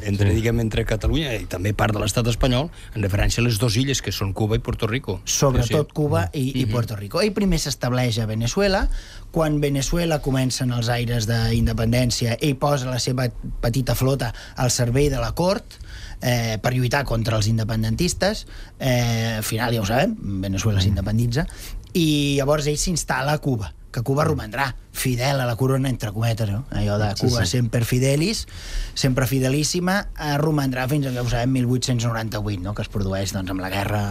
entre Catalunya i també part de l'estat espanyol, en referència a les dues illes, que són Cuba i Puerto Rico. Sobretot Cuba i Puerto Rico. Ell primer s'estableix a Venezuela. Quan Venezuela comencen els aires d'independència, ell posa la seva petita flota al servei de la cort per lluitar contra els independentistes. Al final, ja ho sabem, Venezuela s'independitza, i llavors ell s'instal·la a Cuba, que Cuba romandrà fidel a la corona, entre cometes, no? Allò de Cuba sempre fidelis, sempre fidelíssima, romandrà fins a, ja ho sabem, 1898, no? Que es produeix, doncs, amb la guerra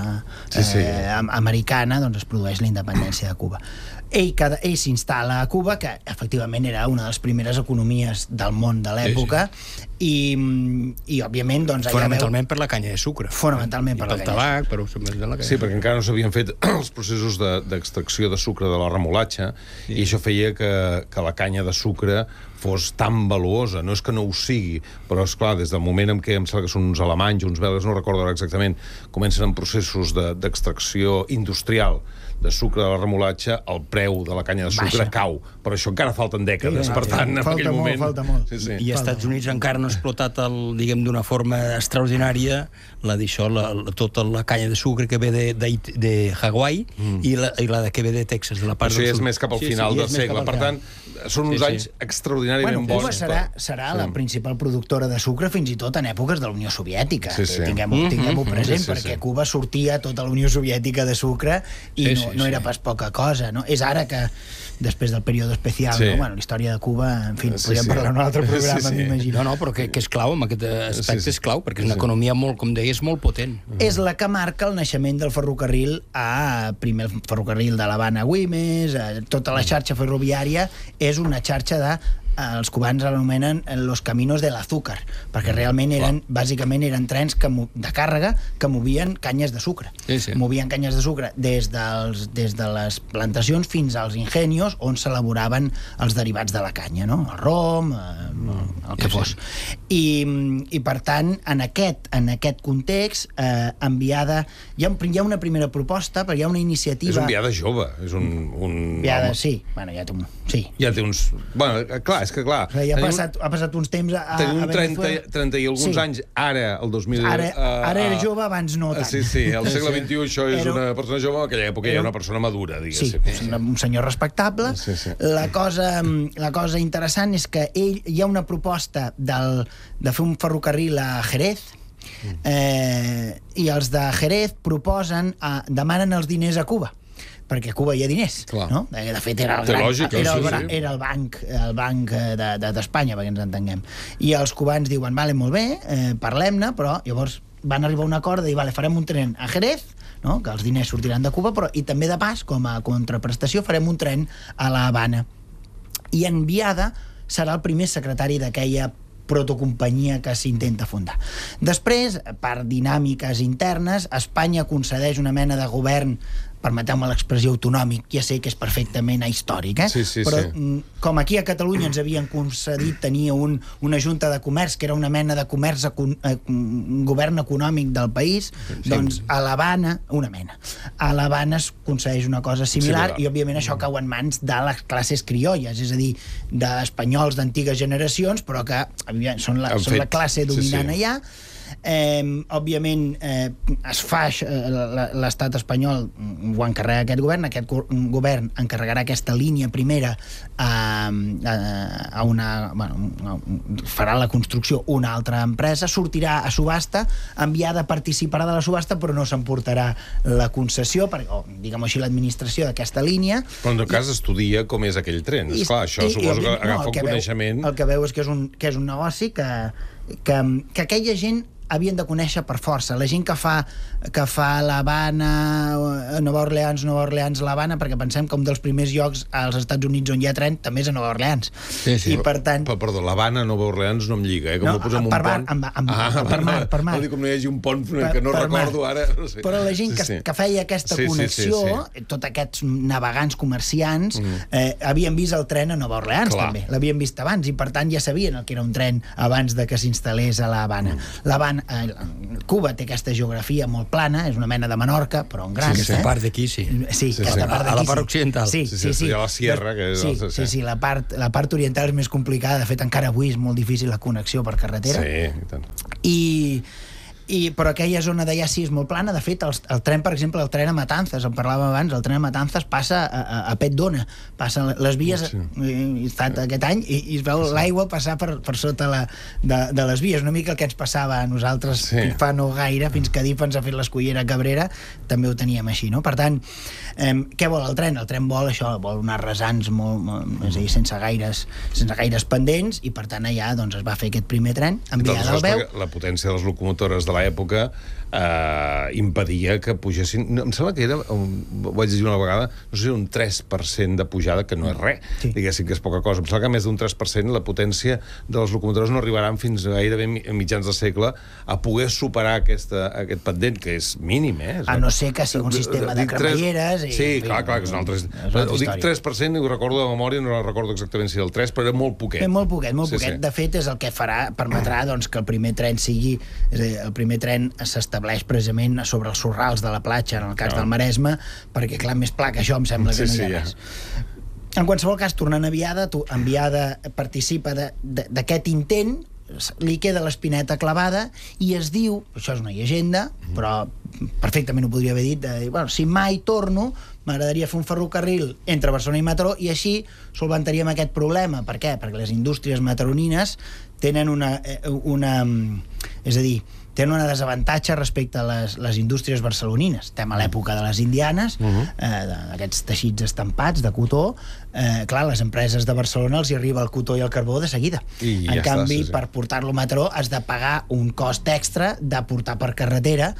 americana, doncs es produeix la independència de Cuba. Ell s'instal·la a Cuba, que efectivament era una de les primeres economies del món de l'època, i òbviament, doncs... Fonamentalment per la canya de sucre. Fonamentalment per la canya. I pel tabac, però... Sí, perquè encara no s'havien fet els processos d'extracció de sucre de la remolatxa, i això feia que la canya de sucre fos tan valuosa. No és que no ho sigui, però, esclar, des del moment en què em sembla que són uns alemanys, uns belgues, no recordo ara exactament, comencen amb processos d'extracció industrial de sucre de la remolatxa, el preu de la canya de sucre cau. Però això encara falten dècades, per tant, en aquell moment... Falta molt. I als Estats Units encara no ha explotat, diguem, d'una forma extraordinària tota la canya de sucre que ve de Hawaii i la que ve de Texas, de la part del sud. Això és més cap al final del segle. Per tant, són uns anys extraordinàriament bons. Cuba serà la principal productora de sucre fins i tot en èpoques de la Unió Soviètica. Tinguem-ho present, perquè Cuba sortia tota la Unió Soviètica de sucre i no era pas poca cosa, no? És ara que, després del període especial, la història de Cuba, en fi, podríem parlar en un altre programa, m'imagino. No, però que és clau, en aquest aspecte és clau, perquè és una economia molt, com deies, molt potent. És la que marca el naixement del ferrocarril primer el ferrocarril de l'Havana a Güemes, tota la xarxa ferroviària és una xarxa els cubans l'anomenen los caminos del azúcar, perquè realment bàsicament eren trens de càrrega que movien canyes de sucre. Movien canyes de sucre des de les plantacions fins als ingenios on s'elaboraven els derivats de la canya, no? El rom, el que fos. I per tant, en aquest context, enviada... Hi ha una primera proposta, però hi ha una iniciativa... És un enviada jove, és un... Enviada, sí. Bueno, ja té uns... Bueno, clar, és que clar... Ja ha passat uns temps a Venezuela. 30 i alguns anys, ara, el 2000... Ara era jove, abans no tant. Sí, al segle XXI això és una persona jove, en aquella època era una persona madura, diguéssim. Sí, un senyor respectable. La cosa interessant és que hi ha una proposta de fer un ferrocarril a Jerez, i els de Jerez demanen els diners a Cuba, perquè a Cuba hi ha diners, no? De fet, era el banc d'Espanya, perquè ens entenguem. I els cubans diuen, vale, molt bé, parlem-ne, però llavors van arribar a un acord de dir, vale, farem un tren a Jerez, que els diners sortiran de Cuba, però i també de pas, com a contraprestació, farem un tren a la Habana. I Enviada serà el primer secretari d'aquella protocompanyia que s'intenta fundar. Després, per dinàmiques internes, Espanya concedeix una mena de govern, permeteu-me l'expressió, autonòmic, ja sé que és perfectament ahistòric, però com aquí a Catalunya ens havien concedit tenir una junta de comerç, que era una mena de govern econòmic del país, doncs a l'Havana, a l'Havana es concedeix una cosa similar, i òbviament això cau en mans de les classes criolles, és a dir, d'espanyols d'antigues generacions, però que són la classe dominant allà. Òbviament es fa l'estat espanyol ho encarrega aquest govern encarregarà aquesta línia primera a una farà la construcció una altra empresa, sortirà a subhasta, Enviada participarà de la subhasta però no s'emportarà la concessió diguem-ho així, l'administració d'aquesta línia. Però en tot cas estudia com és aquell tren, esclar, això suposo que agafa un coneixement. El que veu és que és un negoci que aquella gent havien de conèixer per força. La gent que fa l'Havana, Nova Orleans, l'Havana, perquè pensem que un dels primers llocs als Estats Units on hi ha tren també és a Nova Orleans. I per tant... Perdó, l'Havana, Nova Orleans no em lliga, com ho posem un pont... Per mar. No dic com no hi hagi un pont que no recordo ara. Però la gent que feia aquesta connexió, tots aquests navegants comerciants, havien vist el tren a Nova Orleans també. L'havien vist abans i per tant ja sabien el que era un tren abans de que s'instal·lés a l'Havana. Cuba té aquesta geografia molt plana, és una mena de Menorca, però en gran. Sí, aquesta part d'aquí, sí. Sí, aquesta part d'aquí. A la part occidental. Sí. Hi ha la sierra. Sí, la part oriental és més complicada. De fet, encara avui és molt difícil la connexió per carretera. Sí, i tant. Però aquella zona d'allà sí és molt plana. De fet, el tren, per exemple, el tren a Matanzas, en parlàvem abans, el tren a Matanzas passa a pet d'ona. Passen les vies, he estat aquest any, i es veu l'aigua passar per sota de les vies. Una mica el que ens passava a nosaltres fa no gaire, fins que DIF ens ha fet l'escullera Cabrera, també ho teníem així, no? Per tant, què vol el tren? El tren vol això, vol unes rasants és a dir, sense gaires pendents, i per tant allà doncs, es va fer aquest primer tren enviat al veu. La potència de les locomotores de l'època impedia que pugessin... Em sembla que era, ho vaig dir una vegada, no sé si un 3% de pujada, que no és res, diguéssim que és poca cosa. Em sembla que més d'un 3% la potència de les locomotores no arribaran fins gairebé a mitjans de segle a poder superar aquest pendent, que és mínim, A no ser que sigui un sistema de cremalleres... Sí, clar, que és un altre... Ho dic 3% i ho recordo de memòria, no recordo exactament si era el 3, però era molt poquet. Molt poquet. De fet, és el que permetrà que el primer tren sigui... És a dir, el primer tren s'estableix precisament sobre els sorrals de la platja, en el cas del Maresme, perquè, clar, més pla que això em sembla que no hi ha res. En qualsevol cas, tornant a Enviada participa d'aquest intent, li queda l'espineta clavada i es diu, això és una llegenda, però perfectament ho podria haver dit, si mai torno, m'agradaria fer un ferrocarril entre Barcelona i Mataró, i així solventaríem aquest problema. Per què? Perquè les indústries mataronines tenen tenen un desavantatge respecte a les indústries barcelonines. Estem a l'època de les indianes, d'aquests teixits estampats de cotó. Clar, les empreses de Barcelona els hi arriba el cotó i el carbó de seguida. En canvi, per portar-lo a Mataró has de pagar un cost extra de portar per carretera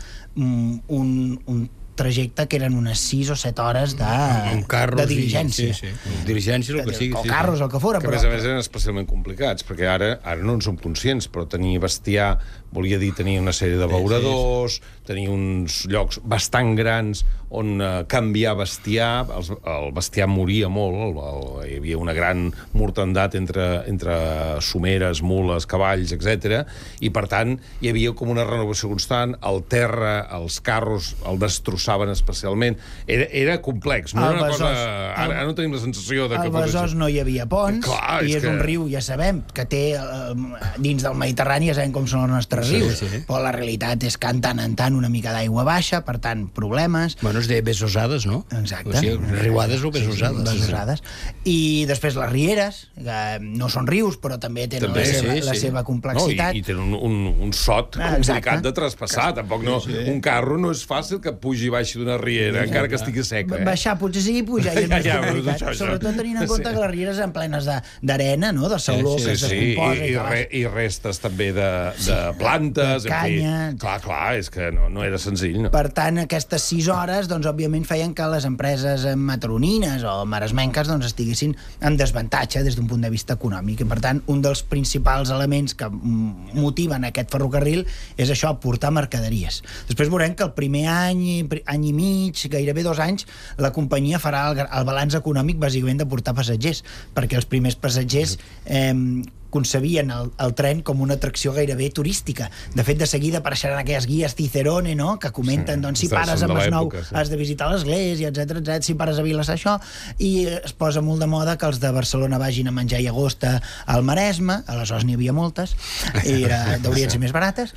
un trajecte que eren unes 6 o 7 hores de diligència. Diligència, el que sigui. O carros, el que fora. Que a més eren especialment complicats, perquè ara no en som conscients, però tenir bestiar volia dir tenir una sèrie de beuradors, tenir uns llocs bastant grans on canviar bestiar. El bestiar moria molt, hi havia una gran mortandat entre someres, mules, cavalls, etc. I per tant hi havia com una renovació constant. El terra, els carros el destrossaven especialment. Era complex, no era una cosa... Ara no tenim la sensació de que... Al Besòs no hi havia ponts, i és un riu, ja sabem, que té dins del Mediterrani, ja sabem com són els nostres rius, però la realitat és que en tant una mica d'aigua baixa, per tant, problemes. Bueno, és de besosades, no? Exacte. O sigui, riuades o besosades. Besosades. I després les rieres, que no són rius, però també tenen la seva complexitat. I tenen un sot complicat de traspassar. Tampoc un carro no és fàcil que pugi i baixi d'una riera, encara que estigui seca. Baixar potser sí, pujar és més complicat. Sobretot tenint en compte que les rieres eren plenes d'arena, de sauló que es descomposa. I restes també de plantes, de canya. Clar, és que no era senzill. Per tant, aquestes 6 hores, doncs, òbviament, feien que les empreses mataronines o maresmenques estiguessin en desavantatge des d'un punt de vista econòmic. I, per tant, un dels principals elements que motiven aquest ferrocarril és això, portar mercaderies. Després veurem que el primer any i mig, gairebé 2 anys, la companyia farà el balanç econòmic bàsicament de portar passatgers, perquè els primers passatgers concebien el tren com una atracció gairebé turística. De fet, de seguida apareixeran aquelles guies Cicerone, no?, que comenten, si pares a Masnou has de visitar l'església, etc. Si pares a Vilassar, això, i es posa molt de moda que els de Barcelona vagin a menjar llagosta al Maresme, aleshores n'hi havia moltes, i deurien ser més barates,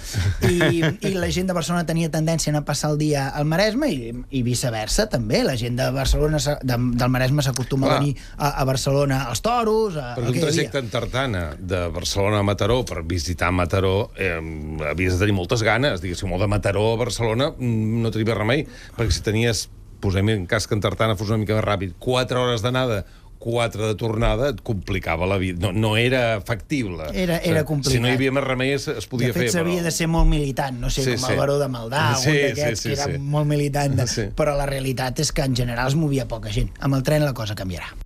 i la gent de Barcelona tenia tendència a anar a passar el dia al Maresme, i viceversa, també. La gent de Barcelona, del Maresme, s'acostuma a venir a Barcelona als toros, perquè un trajecte en tartana de Barcelona a Mataró per visitar Mataró havies de tenir moltes ganes, diguéssim, o de Mataró a Barcelona no tenia remei, perquè si tenies, posem en cas que en tartana fos una mica més ràpid, 4 hores d'anada, 4 de tornada, et complicava la vida. No era factible. Era complicat. Si no hi havia més remei, es podia fer. De fet, s'havia de ser molt militant, no sé, com el Baró de Maldà, un d'aquests que era molt militant, però la realitat és que en general es movia poca gent. Amb el tren la cosa canviarà.